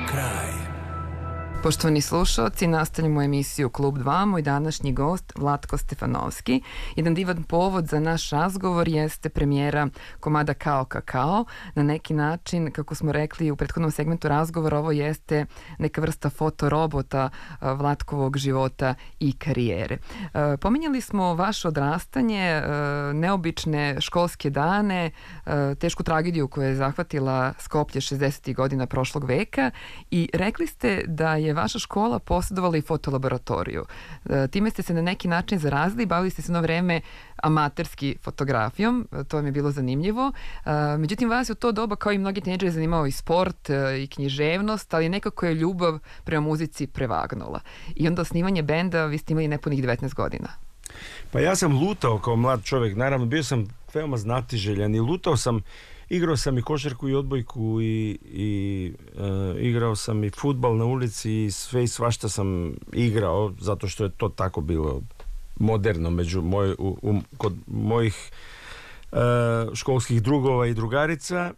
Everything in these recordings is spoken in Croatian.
kraj. Poštovani slušalci, nastavljamo emisiju Klub 2. Moj današnji gost Vlatko Stefanovski. Jedan divan povod za naš razgovor jeste premijera komada Kao kakao. Na neki način, kako smo rekli u prethodnom segmentu razgovora, ovo jeste neka vrsta fotorobota Vlatkovog života i karijere. Pominjali smo vaše odrastanje, neobične školske dane, tešku tragediju koja je zahvatila Skoplje 60. godina prošlog veka i rekli ste da je vaša škola posjedovala i fotolaboratoriju. Time ste se na neki način zarazili, bavili ste se jedno vreme amaterski fotografijom, to vam je bilo zanimljivo. Međutim, vas je u to doba, kao i mnogi tinejdžeri, zanimao i sport i književnost, ali nekako je ljubav prema muzici prevagnula. I onda snimanje benda, vi ste imali nepunih 19 godina. Pa ja sam lutao kao mlad čovjek, naravno bio sam veoma znatiželjan i lutao sam. Igrao sam i košarku i odbojku i igrao sam i fudbal na ulici i sve i svašta sam igrao zato što je to tako bilo moderno kod mojih školskih drugova i drugarica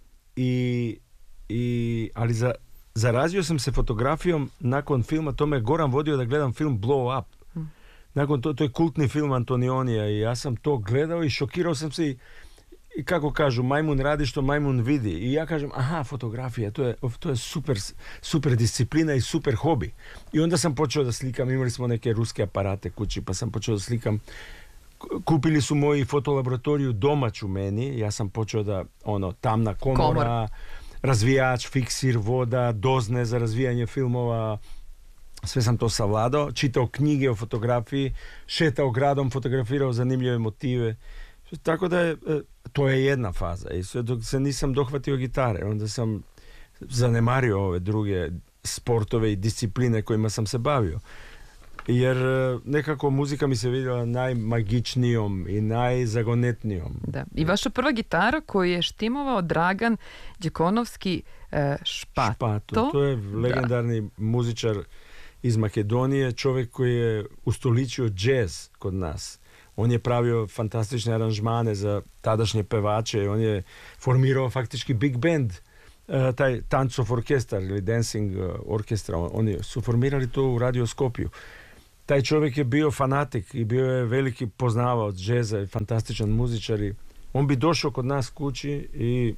ali zarazio sam se fotografijom nakon filma, to me Goran vodio da gledam film Blow Up. Nakon to je kultni film Antonionija i ja sam to gledao i šokirao sam se i kako kažu, majmun radi što majmun vidi. I ja kažem, aha, fotografija, to je super disciplina i super hobi. I onda sam počeo da slikam, imali smo neke ruske aparate kući, pa sam počeo da slikam. Kupili su moji fotolaboratoriju domaću meni, ja sam počeo da, tamna komora, razvijač, fiksir, voda, dozne za razvijanje filmova, sve sam to savladao, čitao knjige o fotografiji, šetao gradom, fotografirao zanimljive motive. Tako da to je jedna faza i sve dok se nisam dohvatio gitare, onda sam zanemario ove druge sportove i discipline kojima sam se bavio. Jer nekako muzika mi se vidjela najmagičnijom i najzagonetnijom. Da. I vaša prva gitara koju je štimovao Dragan Đekonovski Špato. To je legendarni muzičar iz Makedonije, čovjek koji je ustoličio džez kod nas. On je pravio fantastične aranžmane za tadašnje pevače, on je formirao faktički big band, taj Tancov orkestar ili dancing orkestra, oni su formirali to u Radio Skopju. Taj čovjek je bio fanatik i bio je veliki poznavaoc džeza i fantastičan muzičar i on bi došao kod nas kući i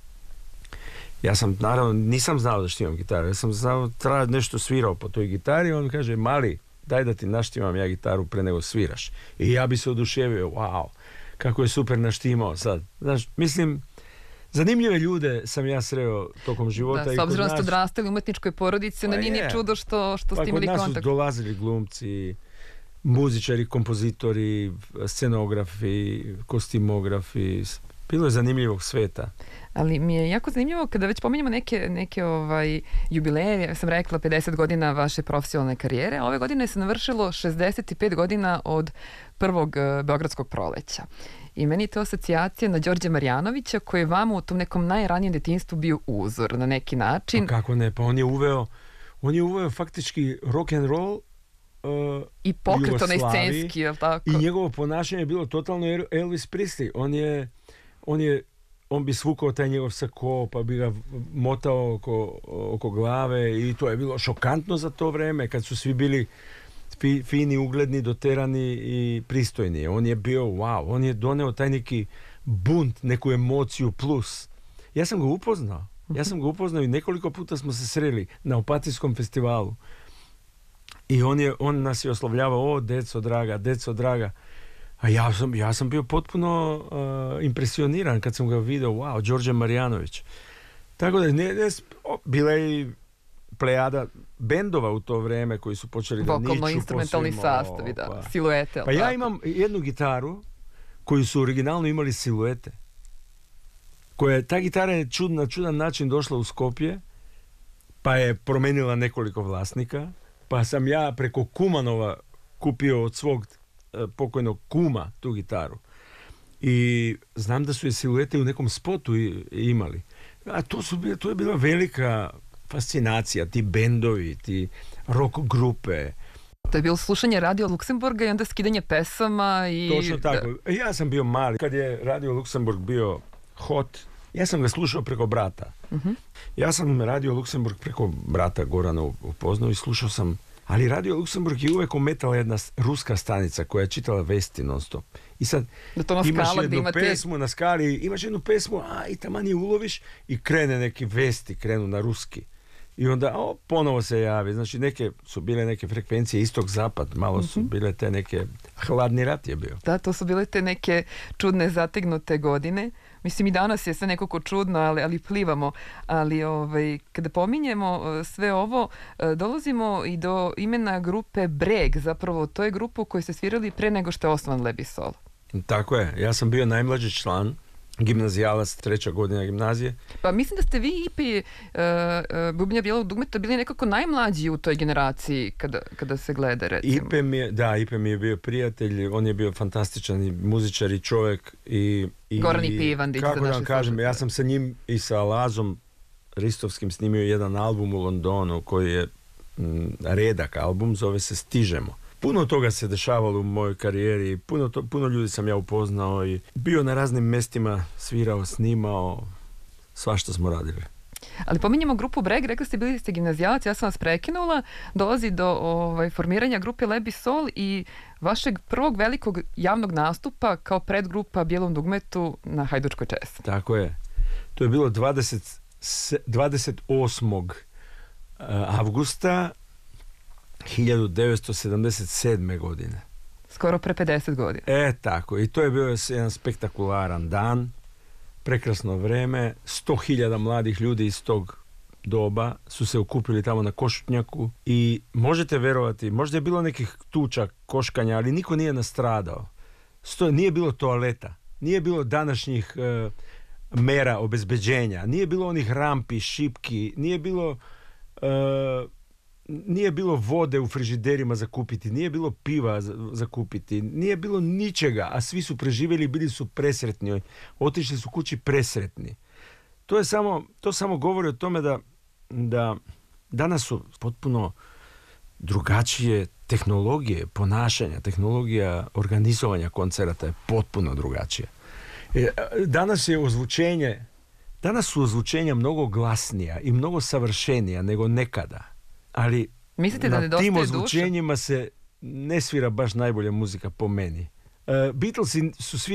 ja sam, naravno, nisam znao da štimam gitaru, ja sam znao nešto svirao po toj gitari, on kaže, mali, daj da ti naštimam ja gitaru pre nego sviraš. I ja bi se oduševio, wow, kako je super naštimao sad. Znaš, mislim, zanimljive ljude sam ja sreo tokom života. Da, s obzirom da ste odrastali u umetničkoj porodici, onda nije ni čudo što ste imali kontakt. Pa kod nas su dolazili glumci, muzičari, kompozitori, scenografi, kostimografi, bilo je zanimljivog sveta. Ali mi je jako zanimljivo kada već pominjamo neke jubileje, ja sam rekla 50 godina vaše profesionalne karijere, a ove godine se navršilo 65 godina od prvog Beogradskog proleća. I meni je to asocijacija na Đorđe Marjanovića koji je vama u tom nekom najranijem detinjstvu bio uzor na neki način. Pa kako ne, pa on je uveo faktički rock and roll i pokret onaj scenski, je li tako? I njegovo ponašanje je bilo totalno Elvis Presley. On bi svukao taj njegov sako, pa bi ga motao oko glave i to je bilo šokantno za to vreme, kad su svi bili fini, ugledni, doterani i pristojni. On je bio wow, on je doneo taj neki bunt, neku emociju plus. Ja sam ga upoznao i nekoliko puta smo se sreli na Opatijskom festivalu. I on nas je oslovljavao, o, deco draga. A ja sam bio potpuno impresioniran kad sam ga vidio, wow, Đorđe Marjanović. Tako da bila je i plejada bendova u to vreme koji su počeli da niču. Vokalno-instrumentalni sastavi, da, siluete. Pa ja imam jednu gitaru koju su originalno imali siluete. Ta gitara je na čudan način došla u Skopje, pa je promenila nekoliko vlasnika, pa sam ja preko Kumanova kupio od svog pokojnog kuma tu gitaru. I znam da su je siluete u nekom spotu imali. A to je bila velika fascinacija, ti bendovi, ti rock grupe. To je bilo slušanje Radio Luksemburga i onda skidanje pesama i... Točno tako. Ja sam bio mali. Kad je Radio Luksemburg bio hot, Ja sam ga slušao preko brata. Ja sam Radio Luksemburg preko brata Gorana upoznao i slušao sam, ali Radio Luksemburg je uvijek ometala jedna ruska stanica koja je čitala vesti non stop. I sad imaš jednu pesmu na skali, imaš jednu pesmu, i taman je uloviš i krene neki vesti, krenu na ruski. I onda ponovo se javi. Znači su bile neke frekvencije istok-zapad, malo su bile te neke, hladni rat je bio. Da, to su bile te neke čudne zategnute godine. Mislim i danas je sve nekako čudno, ali plivamo. Ali kada pominjemo sve ovo, dolazimo i do imena grupe Breg. Zapravo to je grupa u kojoj ste svirali pre nego što je osnovan Le Bissol. Tako je. Ja sam bio najmlađi član, gimnazijalac, 3. godina gimnazije. Pa mislim da ste vi i Bubnjar Bijelog dugmeta bili nekako najmlađi u toj generaciji kada se gleda, recimo. Ipe mi je bio prijatelj, on je bio fantastičan i muzičar i čovjek. Goran i Pivandić. Kako da vam kažem, ja sam sa njim i sa Lazom Ristovskim snimio jedan album u Londonu koji je redak album, zove se Stižemo. Puno toga se dešavalo u mojoj karijeri, puno ljudi sam ja upoznao i bio na raznim mjestima, svirao, snimao, svašta smo radili. Ali pominjemo grupu Breg, rekli ste bili ste gimnazijalac, ja sam vas prekinula, dolazi do formiranja grupe Le Bissol i vašeg prvog velikog javnog nastupa kao predgrupa Bijelom dugmetu na Hajdučkoj česi. Tako je. To je bilo 28. avgusta 1977. godine. Skoro pre 50 godina. Tako. I to je bio jedan spektakularan dan, prekrasno vreme, 100.000 mladih ljudi iz tog doba su se okupili tamo na Košutnjaku i možete verovati, možda je bilo nekih tuča, koškanja, ali niko nije nastradao. Nije bilo toaleta, nije bilo današnjih mera obezbeđenja, nije bilo onih rampi, šipki, nije bilo vode u frižiderima za kupiti, nije bilo piva za kupiti, nije bilo ničega, a svi su preživjeli, bili su presretni, otišli su kući presretni. To samo govori o tome da danas su potpuno drugačije tehnologije ponašanja, tehnologija organizovanja koncerata je potpuno drugačija. Danas su ozvučenja mnogo glasnija i mnogo savršenija nego nekada. Ali mislite da na tim ozvučenjima se ne svira baš najbolja muzika po meni. Beatlesi su svi